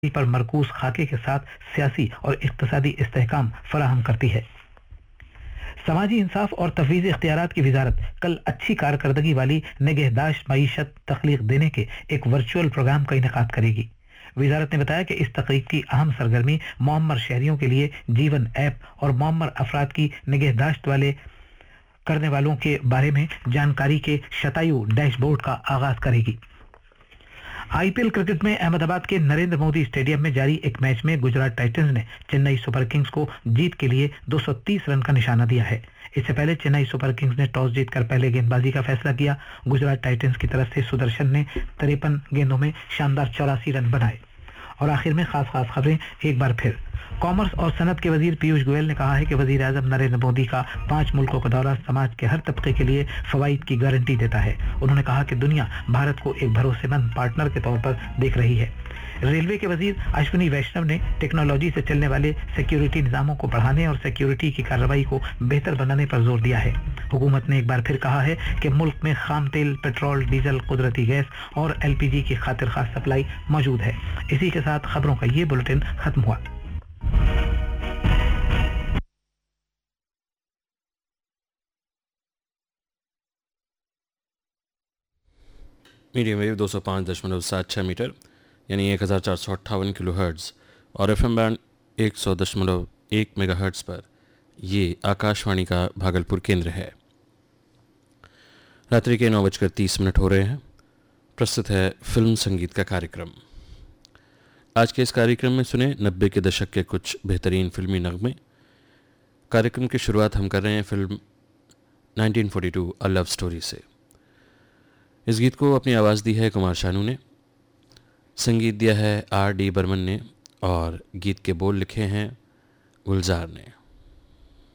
पर मरकूज खाके के साथ सियासी और इक्तिसादी इस्तेहकाम फराहम करती है। समाजी इंसाफ और तफवीज़ इख्तियारात की वजारत कल अच्छी कारकर्दगी वाली निगहदाश्त मईशत तख्लीक देने के एक वर्चुअल प्रोग्राम का इनेकाद करेगी। वजारत ने बताया कि इस तकरीब की अहम सरगर्मी मुअम्मर शहरियों के लिए जीवन ऐप और मुअम्मर अफराद की निगहदाश्त वाले करने वालों के बारे में जानकारी के शतायु डैशबोर्ड का आगाज करेगी। आईपीएल क्रिकेट में अहमदाबाद के नरेंद्र मोदी स्टेडियम में जारी एक मैच में गुजरात टाइटंस ने चेन्नई सुपर किंग्स को जीत के लिए 230 रन का निशाना दिया है। इससे पहले चेन्नई सुपर किंग्स ने टॉस जीतकर पहले गेंदबाजी का फैसला किया। गुजरात टाइटंस की तरफ से सुदर्शन ने 53 गेंदों में शानदार 84 रन बनाए। और आखिर में खास खबरें एक बार फिर। कॉमर्स और सनत के वजीर पीयूष गोयल ने कहा है कि वजीर आजम नरेंद्र मोदी का 5 मुल्कों का दौरा समाज के हर तबके के लिए फवाइद की गारंटी देता है। उन्होंने कहा कि दुनिया भारत को एक भरोसेमंद पार्टनर के तौर पर देख रही है। रेलवे के वजीर अश्विनी वैष्णव ने टेक्नोलॉजी से चलने वाले सिक्योरिटी निज़ामों को बढ़ाने और सिक्योरिटी की कार्रवाई को बेहतर बनाने पर जोर दिया है। हुकूमत ने एक बार फिर कहा है कि मुल्क में खाम तेल, पेट्रोल, डीजल, कुदरती गैस और एलपीजी की खातिर खास सप्लाई मौजूद है। इसी के साथ खबरों का ये बुलेटिन खत्म हुआ। मीडियम वेव 205.76 मीटर यानी 1458 किलोहर्ट्ज़ और एफएम बैंड 100.1 मेगाहर्ट्ज़ पर ये आकाशवाणी का भागलपुर केंद्र है। रात्रि के 9:30 हो रहे हैं। प्रस्तुत है फिल्म संगीत का कार्यक्रम। आज के इस कार्यक्रम में सुने 90 के दशक के कुछ बेहतरीन फिल्मी नगमे। कार्यक्रम की शुरुआत हम कर रहे हैं फिल्म 1942 अ लव स्टोरी से। इस गीत को अपनी आवाज़ दी है कुमार शानू ने, संगीत दिया है आर डी बर्मन ने और गीत के बोल लिखे हैं गुलजार ने।